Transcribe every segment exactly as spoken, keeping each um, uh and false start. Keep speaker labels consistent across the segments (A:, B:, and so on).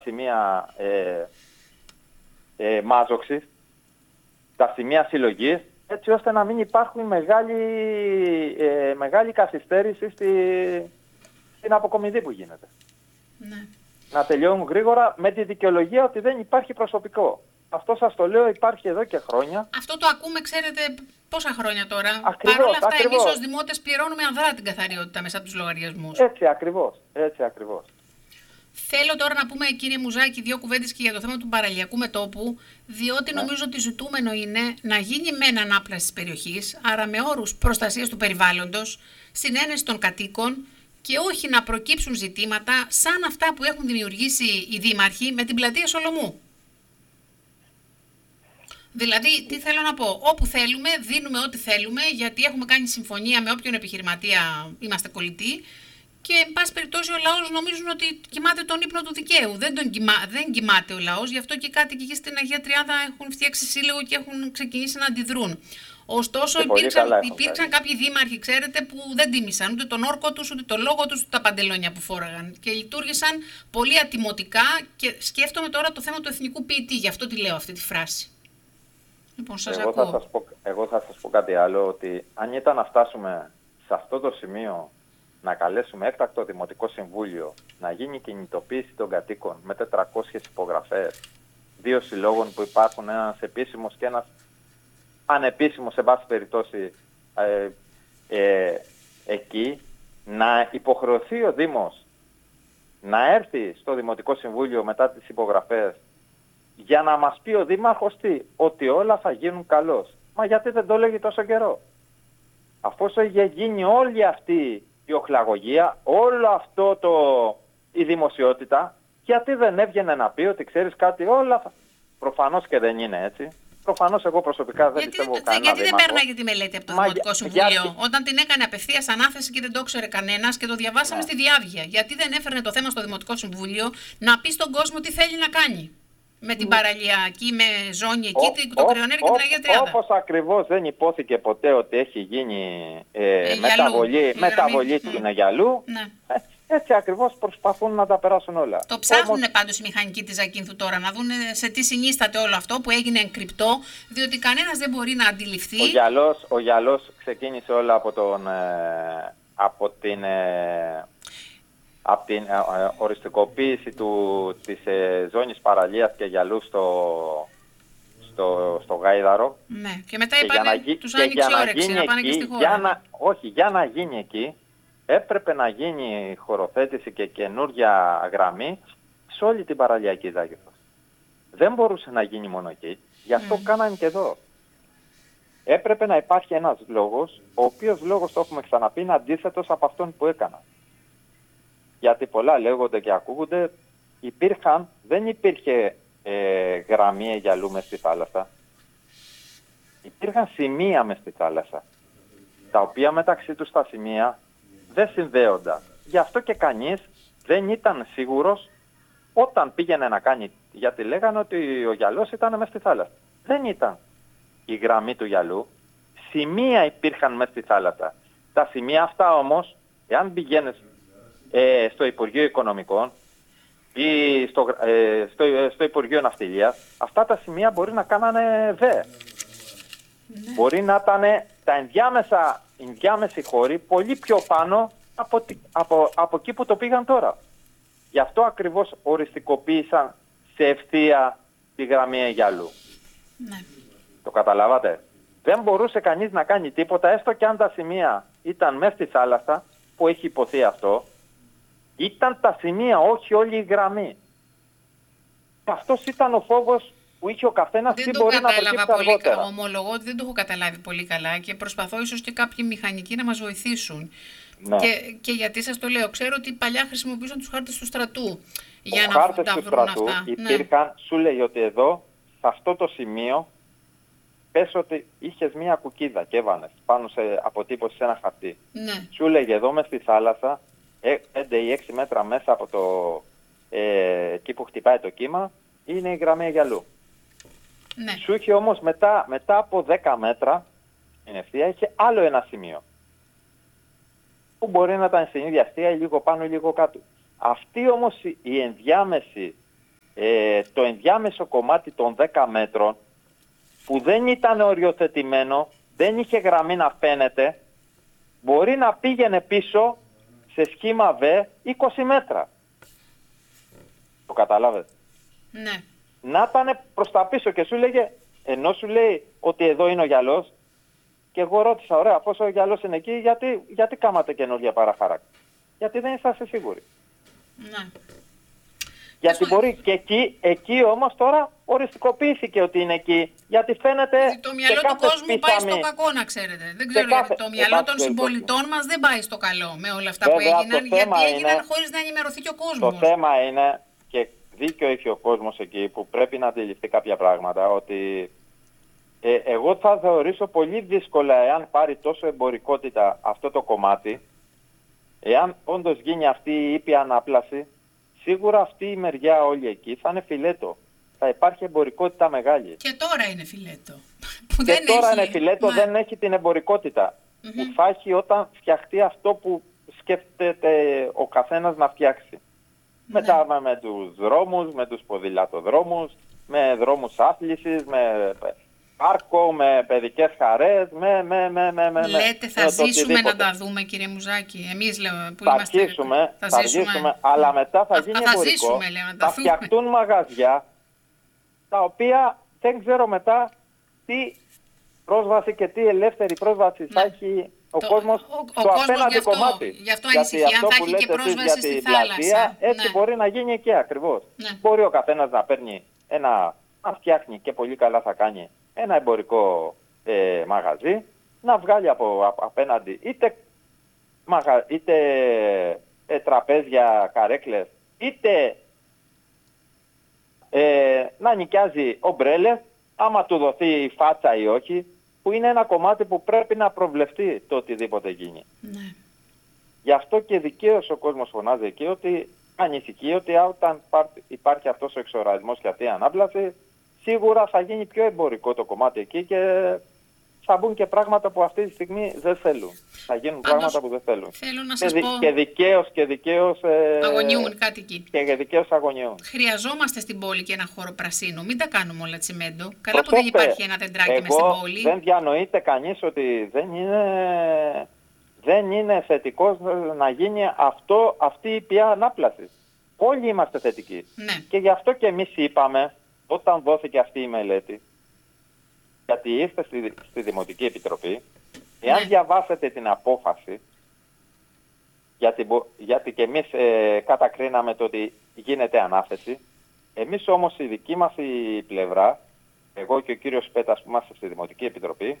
A: σημεία ε, ε, μάζοξης, τα σημεία συλλογής, έτσι ώστε να μην υπάρχουν μεγάλη, ε, μεγάλη καθυστέρηση στη, στην αποκομιδή που γίνεται.
B: Ναι.
A: Να τελειώνουν γρήγορα με τη δικαιολογία ότι δεν υπάρχει προσωπικό. Αυτό σας το λέω, υπάρχει εδώ και χρόνια.
B: Αυτό το ακούμε, ξέρετε, πόσα χρόνια τώρα.
A: Ακριβώς,
B: Παρ' όλα αυτά,
A: ακριβώς.
B: εμείς ως δημότες πληρώνουμε ανδρά την καθαριότητα μέσα από τους λογαριασμούς.
A: Έτσι ακριβώς, έτσι ακριβώς.
B: Θέλω τώρα να πούμε, κύριε Μουζάκη, δύο κουβέντες και για το θέμα του παραλιακού μετώπου, διότι
A: Ναι.
B: νομίζω ότι ζητούμενο είναι να γίνει μεν ανάπλαση της περιοχής, άρα με όρους προστασίας του περιβάλλοντος, συνένεση των κατοίκων και όχι να προκύψουν ζητήματα σαν αυτά που έχουν δημιουργήσει οι δήμαρχοι με την πλατεία Σολομού. Δηλαδή, τι θέλω να πω, όπου θέλουμε, δίνουμε ό,τι θέλουμε, γιατί έχουμε κάνει συμφωνία με όποιον επιχειρηματία είμαστε κολλητοί και, εν πάση περιπτώσει, ο λαός νομίζουν ότι κοιμάται τον ύπνο του δικαίου. Δεν, τον κοιμά, δεν κοιμάται ο λαός, γι' αυτό και οι κάτοικοι εκεί στην Αγία Τριάδα έχουν φτιάξει σύλλογο και έχουν ξεκινήσει να αντιδρούν. Ωστόσο, υπήρξαν, υπήρξαν κάποιοι δήμαρχοι, ξέρετε, που δεν τίμησαν ούτε τον όρκο τους, ούτε τον λόγο τους, ούτε τα παντελόνια που φόραγαν. Και λειτουργήσαν πολύ ατιμωτικά και σκέφτομαι τώρα το θέμα του εθνικού ποιητή, γι' αυτό τη λέω αυτή τη φράση. Λοιπόν, σας
A: εγώ,
B: ακούω.
A: θα σας πω, εγώ θα σας πω κάτι άλλο, ότι αν ήταν να φτάσουμε σε αυτό το σημείο να καλέσουμε έκτακτο Δημοτικό Συμβούλιο, να γίνει κινητοποίηση των κατοίκων με τετρακόσιες υπογραφές, δύο συλλόγων που υπάρχουν, ένας επίσημος και ένας ανεπίσημος, σε πάση περιπτώσει, ε, ε, εκεί, να υποχρεωθεί ο Δήμος να έρθει στο Δημοτικό Συμβούλιο μετά τις υπογραφές για να μας πει ο Δήμαρχος τι, ότι όλα θα γίνουν καλώς. Μα γιατί δεν το λέγει τόσο καιρό? Αφού είχε γίνει όλη αυτή η οχλαγωγία, όλο αυτό το, η δημοσιότητα, γιατί δεν έβγαινε να πει ότι ξέρεις κάτι, όλα θα... Προφανώς και δεν είναι έτσι. Προφανώς εγώ προσωπικά δεν
B: γιατί,
A: πιστεύω
B: δε,
A: κανένα
B: γιατί δεν
A: δήμαρχο.
B: πέρναγε τη μελέτη από το
A: Μα,
B: Δημοτικό
A: για,
B: Συμβούλιο,
A: γιατί...
B: όταν την έκανε απευθείας ανάθεση και δεν το ξέρε κανένας και το διαβάσαμε
A: ναι.
B: στη διάβγεια? Γιατί δεν έφερνε το θέμα στο Δημοτικό Συμβούλιο να πει στον κόσμο τι θέλει να κάνει? Με την παραλιακή, με ζώνη εκεί, ο, το Κρυονέρι και την Αγία Τριάδα.
A: Όπως ακριβώς δεν υπόθηκε ποτέ ότι έχει γίνει ε,
B: ε,
A: μεταβολή, μεταβολή του
B: ναι.
A: Αγιαλού,
B: ναι.
A: ε, έτσι ακριβώς προσπαθούν να τα περάσουν όλα.
B: Το ψάχνουν
A: Όμως...
B: πάντως οι μηχανικοί της Ζακίνθου τώρα, να δουν σε τι συνίσταται όλο αυτό που έγινε εγκρυπτό, διότι κανένας δεν μπορεί να αντιληφθεί.
A: Ο Γιαλός, ο Γιαλός ξεκίνησε όλα από, τον, ε, από την... Ε, από την ε, οριστικοποίηση του, της ε, ζώνης παραλίας και Γιαλού στο, στο, στο Γάιδαρο.
B: Ναι, και μετά είπανε, τους άνοιξε η όρεξη να πάνε και στη χώρα.
A: Για να, όχι, για να γίνει εκεί έπρεπε να γίνει χωροθέτηση και καινούργια γραμμή σε όλη την παραλιακή Ζάκυνθο. Δεν μπορούσε να γίνει μόνο εκεί, γι' αυτό mm. κάνανε και εδώ. Έπρεπε να υπάρχει ένας λόγος, ο οποίος λόγος, το έχουμε ξαναπεί, είναι αντίθετος από αυτόν που έκανα. Γιατί πολλά λέγονται και ακούγονται, υπήρχαν, δεν υπήρχε ε, γραμμή Αγιαλού μες στη θάλασσα. Υπήρχαν σημεία μες στη θάλασσα, τα οποία μεταξύ τους τα σημεία δεν συνδέονταν. Γι' αυτό και κανείς δεν ήταν σίγουρος όταν πήγαινε να κάνει, γιατί λέγανε ότι ο Γιαλός ήταν μες στη θάλασσα. Δεν ήταν η γραμμή του Γιαλού, σημεία υπήρχαν μες στη θάλασσα. Τα σημεία αυτά όμως, εάν πηγαίνεις Ε, στο Υπουργείο Οικονομικών ή στο, ε, στο, ε, στο Υπουργείο Ναυτιλίας, αυτά τα σημεία μπορεί να κάνανε δε. Ναι. Μπορεί να ήταν τα ενδιάμεσα, ενδιάμεση χώροι πολύ πιο πάνω από, από, από εκεί που το πήγαν τώρα. Γι' αυτό ακριβώς οριστικοποίησαν σε ευθεία τη γραμμή Αγιαλού.
B: Ναι.
A: Το καταλάβατε? Δεν μπορούσε κανείς να κάνει τίποτα, έστω και αν τα σημεία ήταν μέσα στη θάλασσα, που έχει υποθεί αυτό. Ήταν τα σημεία, όχι όλη η γραμμή. Αυτός ήταν ο φόβος που είχε ο καθένας, τι μπορεί να προκύψει αργότερα.
B: Ομολογώ ότι δεν το έχω καταλάβει πολύ καλά και προσπαθώ ίσως και κάποιοι μηχανικοί να μας βοηθήσουν.
A: Ναι.
B: Και, και γιατί σας το λέω, ξέρω ότι παλιά χρησιμοποιούσαν τους χάρτες του στρατού για
A: ο
B: να
A: χάρτες
B: τα
A: του
B: βρουν
A: στρατού
B: αυτά.
A: Υπήρχαν, ναι. Σου λέει ότι εδώ, σε αυτό το σημείο, πες ότι είχες μία κουκίδα και έβανες πάνω σε αποτύπωση σε ένα χαρτί.
B: Ναι.
A: Σου λέγε εδώ μες στη θάλασσα, πέντε ή έξι μέτρα μέσα από το ε, εκεί που χτυπάει το κύμα, είναι η γραμμή Αγιαλού.
B: Ναι.
A: Σου είχε όμως μετά, μετά από δέκα μέτρα στην ευθεία είχε άλλο ένα σημείο που μπορεί να ήταν στην ίδια αστεία ή λίγο πάνω ή λίγο κάτω. Αυτή όμως η ενδιάμεση ε, το ενδιάμεσο κομμάτι των δέκα μέτρων που δεν ήταν οριοθετημένο, δεν είχε γραμμή να φαίνεται, μπορεί να πήγαινε πίσω σε σχήμα Β είκοσι μέτρα. Το καταλάβετε.
B: Ναι.
A: Να ήταν προς τα πίσω και σου λέγε, ενώ σου λέει ότι εδώ είναι ο γυαλός, και εγώ ρώτησα, ωραία, αφού ο γυαλός είναι εκεί, γιατί, γιατί κάματε καινούργια παραχάρακα? Γιατί δεν είσαστε σίγουροι.
B: Ναι.
A: Γιατί μπορεί και εκεί, εκεί όμως τώρα οριστικοποιήθηκε ότι είναι εκεί. Γιατί φαίνεται.
B: Το μυαλό του κόσμου πάει στο κακό, να ξέρετε. Δεν ξέρω,
A: κάθε,
B: το μυαλό των συμπολιτών μας δεν πάει στο καλό με όλα αυτά
A: Βέβαια,
B: που έγιναν, γιατί έγιναν
A: είναι,
B: χωρίς να ενημερωθεί και ο κόσμος.
A: Το θέμα είναι, και δίκιο έχει ο κόσμος εκεί, που πρέπει να αντιληφθεί κάποια πράγματα, ότι ε, εγώ θα θεωρήσω πολύ δύσκολα, εάν πάρει τόσο εμπορικότητα αυτό το κομμάτι, εάν όντως γίνει αυτή η ήπια ανάπλαση, σίγουρα αυτή η μεριά όλη εκεί θα είναι φιλέτο. Θα υπάρχει εμπορικότητα μεγάλη.
B: Και τώρα είναι φιλέτο. Που
A: και
B: δεν
A: τώρα
B: έχει,
A: είναι φιλέτο,
B: μα...
A: δεν έχει την εμπορικότητα mm-hmm. που θα έχει όταν φτιαχτεί αυτό που σκέφτεται ο καθένας να φτιάξει. Ναι. Μετά με, με τους δρόμους, με τους ποδηλατοδρόμους, με δρόμους άθλησης, με πάρκο, με παιδικές χαρές, με... με, με, με, με
B: Λέτε θα
A: με
B: ζήσουμε να τα δούμε, κύριε Μουζάκη. Εμείς λέμε που
A: θα
B: είμαστε...
A: Αρχίσουμε,
B: θα,
A: θα
B: ζήσουμε,
A: αργήσουμε, αλλά μετά θα γίνει
B: θα
A: εμπορικό.
B: Ζήσουμε, λέμε,
A: θα φτιαχτούν μαγαζιά, τα οποία δεν ξέρω μετά τι πρόσβαση και τι ελεύθερη πρόσβαση ναι. θα έχει ο το, κόσμος ο, ο στο κόσμος απέναντι
B: αυτό,
A: κομμάτι.
B: Γι' αυτό ανησυχεί, αν θα έχει και πρόσβαση στη θάλασσα.
A: Πλατεία, έτσι ναι. μπορεί να γίνει εκεί ακριβώς. Ναι. Μπορεί ο καθένας να παίρνει ένα, να φτιάχνει και πολύ καλά θα κάνει ένα εμπορικό ε, μαγαζί, να βγάλει από α, απέναντι είτε, μαγα, είτε ε, τραπέζια, καρέκλες, είτε ε, να νοικιάζει ομπρέλες, άμα του δοθεί η φάτσα ή όχι, που είναι ένα κομμάτι που πρέπει να προβλεφτεί το οτιδήποτε γίνει.
B: Ναι.
A: Γι' αυτό και δικαίως ο κόσμος φωνάζει εκεί ότι ανησυχεί ότι όταν υπάρχει αυτός ο εξοραϊσμός και αυτή η ανάπλαση, σίγουρα θα γίνει πιο εμπορικό το κομμάτι εκεί και θα μπουν και πράγματα που αυτή τη στιγμή δεν θέλουν. Θα γίνουν Πάντως, πράγματα που δεν θέλουν.
B: Θέλω να σας
A: και,
B: πω...
A: και δικαίως και δικαίως... Ε,
B: αγωνιούν κάτοικοι.
A: Και δικαίως αγωνιούν.
B: Χρειαζόμαστε στην πόλη και ένα χώρο πρασίνου. Μην τα κάνουμε όλα τσιμέντο. Καλά που δεν υπάρχει ένα τεντράκι μες στην πόλη.
A: Δεν διανοείται κανείς ότι δεν είναι, δεν είναι θετικό να γίνει αυτό, αυτή η πια ανάπλαση. Όλοι είμαστε θετικοί.
B: Ναι.
A: Και γι' αυτό και εμείς είπαμε, όταν δόθηκε αυτή η μελέτη, γιατί είστε στη, στη Δημοτική Επιτροπή, εάν ναι. διαβάσετε την απόφαση, γιατί, γιατί και εμείς ε, κατακρίναμε το ότι γίνεται ανάθεση, εμείς όμως η δική μας η πλευρά, εγώ και ο κύριος Πέτας που είμαστε στη Δημοτική Επιτροπή,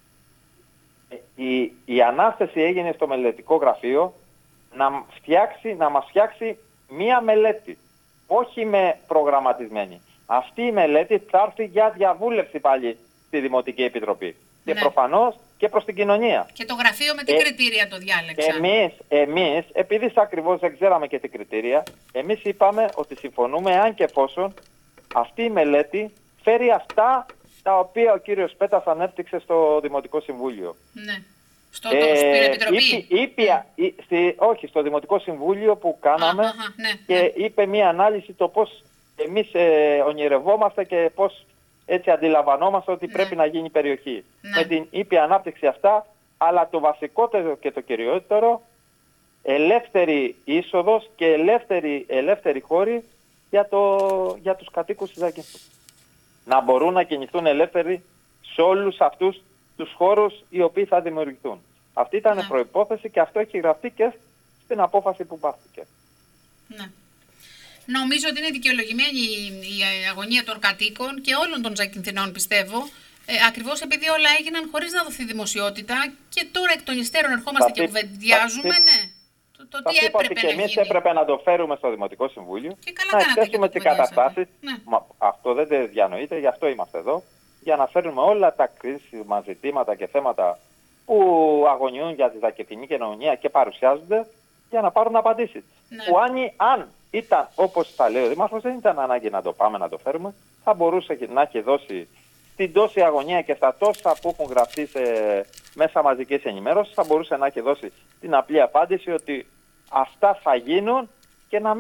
A: η, η ανάθεση έγινε στο μελετικό γραφείο να, φτιάξει, να μας φτιάξει μία μελέτη, όχι με προγραμματισμένη. Αυτή η μελέτη θα έρθει για διαβούλευση πάλι στη Δημοτική Επιτροπή. Και ναι. προφανώς και προς την κοινωνία.
B: Και το γραφείο με τι ε, κριτήρια το διάλεξαν?
A: Εμείς, εμείς, επειδή ακριβώς δεν ξέραμε και τι κριτήρια, εμείς είπαμε ότι συμφωνούμε αν και εφόσον αυτή η μελέτη φέρει αυτά τα οποία ο κύριος Πέτας ανέπτυξε στο Δημοτικό Συμβούλιο.
B: Ναι. Στο, ε, το, στην Επιτροπή.
A: Είπε, είπε, ναι. στη, όχι, στο Δημοτικό Συμβούλιο που κάναμε
B: α, α, α, ναι,
A: και
B: ναι.
A: είπε μία ανάλυση το πώς εμείς ε, ονειρευόμαστε και πώς έτσι αντιλαμβανόμαστε ότι ναι. πρέπει να γίνει περιοχή. Ναι. Με την ήπια ανάπτυξη αυτά, αλλά το βασικότερο και το κυριότερο, ελεύθερη είσοδος και ελεύθερη, ελεύθερη χώρη για, το, για τους κατοίκους της Ζάκυνθου. Να μπορούν να κινηθούν ελεύθεροι σε όλους αυτούς τους χώρους οι οποίοι θα δημιουργηθούν. Αυτή ήταν ναι. προϋπόθεση και αυτό έχει γραφτεί και στην απόφαση που πάρθηκε.
B: Ναι. Νομίζω ότι είναι δικαιολογημένη η αγωνία των κατοίκων και όλων των Ζακυνθινών, πιστεύω, ε, ακριβώς επειδή όλα έγιναν χωρίς να δοθεί δημοσιότητα και τώρα εκ των υστέρων ερχόμαστε και κουβεντιάζουμε, ναι. Το, το τι έπρεπε
A: και
B: να
A: εμείς
B: γίνει.
A: έπρεπε να το φέρουμε στο Δημοτικό Συμβούλιο,
B: και καλά
A: να εκθέσουμε τις καταστάσεις.
B: Ναι.
A: Μα, αυτό δεν διανοείται, γι' αυτό είμαστε εδώ, για να φέρνουμε όλα τα κρίσιμα ζητήματα και θέματα που αγωνιούν για τη Ζακυνθινή κοινωνία και παρουσιάζονται για να πάρουν απαντήσεις.
B: Ναι.
A: Που αν, αν ήταν όπως τα λέει ο Δήμαρχος, δεν ήταν ανάγκη να το πάμε να το φέρουμε, θα μπορούσε να έχει δώσει την τόση αγωνία και στα τόσα που έχουν γραφτεί σε μέσα μαζικής ενημέρωσης, θα μπορούσε να έχει δώσει την απλή απάντηση ότι αυτά θα γίνουν και να μην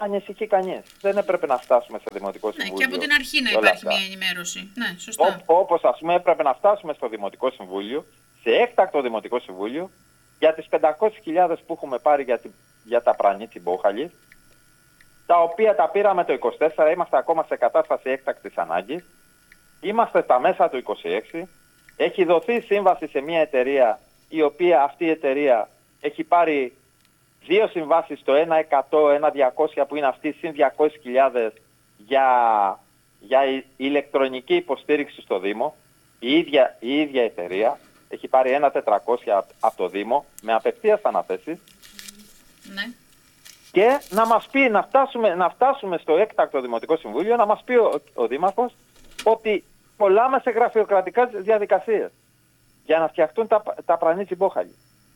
A: ανησυχεί κανείς. Δεν έπρεπε να φτάσουμε στο Δημοτικό Συμβούλιο.
B: Ναι, και από την αρχή να υπάρχει μια ενημέρωση. Ναι, σωστά.
A: Ό, όπως ας πούμε έπρεπε να φτάσουμε στο Δημοτικό Συμβούλιο, σε έκτακτο Δημοτικό Συμβούλιο, για τις πεντακόσιες χιλιάδες που έχουμε πάρει για, τη, για τα πρανίτσι Μπόχαλης, τα οποία τα πήραμε το είκοσι τέσσερα, είμαστε ακόμα σε κατάσταση έκτακτης ανάγκης, είμαστε στα μέσα του είκοσι έξι, έχει δοθεί σύμβαση σε μια εταιρεία, η οποία αυτή η εταιρεία έχει πάρει δύο συμβάσεις, το ένα εκατό, ένα διακόσια που είναι αυτή, συν διακόσιες χιλιάδες για, για ηλεκτρονική υποστήριξη στο Δήμο. Η ίδια, η ίδια εταιρεία έχει πάρει ένα τετρακόσια από το Δήμο με απευθείας αναθέσεις.
B: Ναι.
A: Και να μας πει, να φτάσουμε, να φτάσουμε στο έκτακτο Δημοτικό Συμβούλιο, να μας πει ο, ο Δήμαρχος ότι κολλάμε σε γραφειοκρατικά διαδικασίες για να φτιαχτούν τα, τα πρανίτσι Μπόχαλη.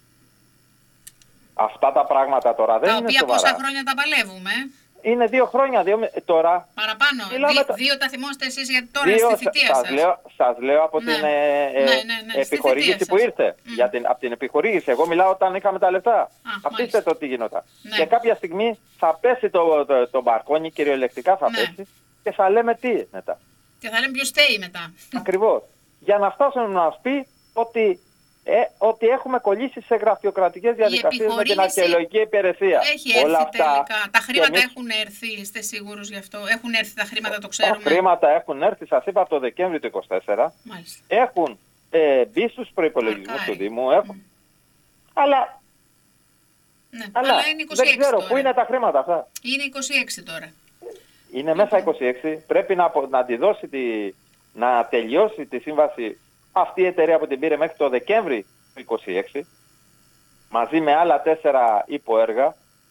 A: Αυτά τα πράγματα τώρα δεν
B: τα
A: είναι
B: οποία
A: σοβαρά.
B: Πόσα χρόνια τα παλεύουμε.
A: Είναι δύο χρόνια, δύο, τώρα.
B: Παραπάνω. Δι, τα... Δύο τα θυμόστε εσείς γιατί τώρα
A: δύο,
B: στη θητεία σας.
A: Σας λέω, σας λέω από
B: ναι.
A: την ε,
B: ναι, ναι, ναι,
A: επιχορήγηση που ήρθε. Mm. Για την, από την επιχορήγηση. Εγώ μιλάω όταν είχαμε τα λεφτά. Αφήστε το τι γινόταν. Ναι. Και κάποια στιγμή θα πέσει το, το, το μπαρκόνι, κυριολεκτικά θα ναι. πέσει και θα λέμε τι μετά.
B: Και θα λέμε ποιος στέει μετά.
A: Ακριβώς. Για να φτάσουμε να μας πει ότι Ε, ότι έχουμε κολλήσει σε γραφειοκρατικές διαδικασίες με την αρχαιολογική υπηρεσία.
B: Έχει έρθει όλα αυτά, τελικά. Τα χρήματα εμείς... έχουν έρθει, είστε σίγουρους γι' αυτό. Έχουν έρθει τα χρήματα, το ξέρουμε.
A: Τα χρήματα έχουν έρθει, σας είπα, από το Δεκέμβρη του είκοσι τέσσερα.
B: Μάλιστα.
A: Έχουν ε, μπει στους προϋπολογισμούς του Δήμου. Έχουν... Mm. Αλλά,
B: ναι,
A: αλλά,
B: αλλά είναι είκοσι έξι
A: δεν ξέρω
B: τώρα.
A: πού είναι τα χρήματα αυτά.
B: Είναι είκοσι έξι τώρα.
A: Είναι μέσα είκοσι έξι. Πρέπει να, να τη δώσει τη, να τελειώσει τη σύμβαση αυτή η εταιρεία που την πήρε μέχρι το Δεκέμβρη του είκοσι έξι, μαζί με άλλα τέσσερα υποέργα,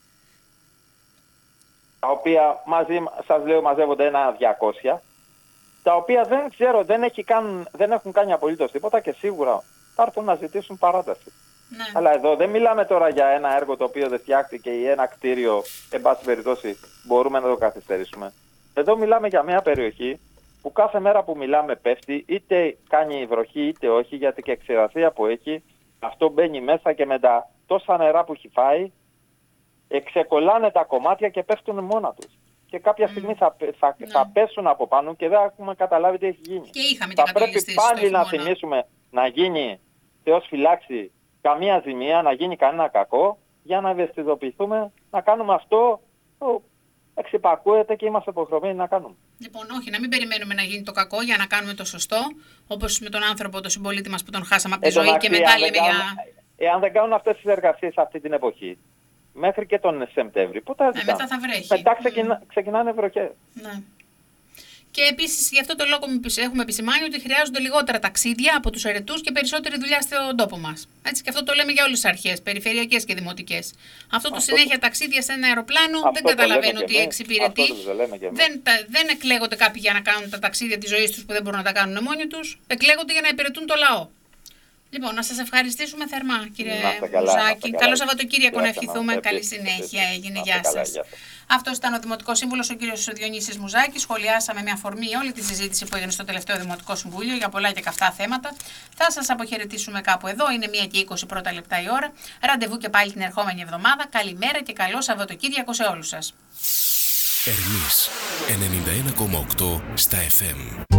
A: τα οποία μαζί, σας λέω, μαζεύονται ένα διακόσια, τα οποία δεν ξέρω, δεν, έχει καν, δεν έχουν κάνει απολύτως τίποτα και σίγουρα θα έρθουν να ζητήσουν παράταση.
B: Ναι.
A: Αλλά εδώ δεν μιλάμε τώρα για ένα έργο το οποίο δεν φτιάχτηκε ή ένα κτίριο, εν πάση περιπτώσει, μπορούμε να το καθυστερήσουμε. Εδώ μιλάμε για μια περιοχή που κάθε μέρα που μιλάμε πέφτει, είτε κάνει βροχή είτε όχι, γιατί και εξερασία που έχει, αυτό μπαίνει μέσα και με τα τόσα νερά που έχει φάει, εξεκολλάνε τα κομμάτια και πέφτουν μόνα τους. Και κάποια στιγμή θα, θα,
B: ναι.
A: θα πέσουν από πάνω και δεν έχουμε καταλάβει τι έχει γίνει.
B: Και είχαμε
A: θα
B: και
A: πρέπει πάλι να θυμίσουμε να γίνει, Θεός φυλάξει, καμία ζημία, να γίνει κανένα κακό, για να ευαισθητοποιηθούμε, να κάνουμε αυτό που εξυπακούεται και είμαστε υποχρεωμένοι να κάνουμε.
B: Λοιπόν, όχι, να μην περιμένουμε να γίνει το κακό για να κάνουμε το σωστό, όπως με τον άνθρωπο, τον συμπολίτη μας που τον χάσαμε από τη ζωή
A: Εντωμεταξύ,
B: και μετά λέμε
A: κάνουν,
B: για...
A: Εάν δεν κάνουν αυτές τις εργασίες αυτή την εποχή, μέχρι και τον Σεπτέμβρη, πού τα ζητάμε.
B: Ναι, μετά θα βρέχει.
A: Μετά ξεκινά, mm. ξεκινάνε βροχές.
B: Ναι. Και επίσης γι' αυτό το λόγο έχουμε επισημάνει ότι χρειάζονται λιγότερα ταξίδια από τους αιρετούς και περισσότερη δουλειά στον τόπο μας. Έτσι, και αυτό το λέμε για όλες τις αρχές, περιφερειακές και δημοτικές. Αυτό το αυτό... συνέχεια ταξίδια σε ένα αεροπλάνο αυτό δεν καταλαβαίνω ότι εξυπηρετεί. Δεν, δεν εκλέγονται κάποιοι για να κάνουν τα ταξίδια της ζωής τους που δεν μπορούν να τα κάνουν μόνοι τους. Εκλέγονται για να υπηρετούν το λαό. Λοιπόν, να σας ευχαριστήσουμε θερμά, κύριε Μουζάκη. Καλό Σαββατοκύριακο να ευχηθούμε. Καλή συνέχεια. Έγινε. Γεια σας. Αυτό ήταν ο Δημοτικός Σύμβουλος, ο κύριος Διονύσης Μουζάκης. Σχολιάσαμε με αφορμή όλη τη συζήτηση που έγινε στο τελευταίο Δημοτικό Συμβούλιο για πολλά και καυτά θέματα. Θα σας αποχαιρετήσουμε κάπου εδώ. Είναι μία και είκοσι πρώτα λεπτά η ώρα. Ραντεβού και πάλι την ερχόμενη εβδομάδα. Καλημέρα και καλό Σαββατοκύριακο σε όλους σας.
C: Ερμής ενενήντα ένα κόμμα οκτώ στα εφ εμ.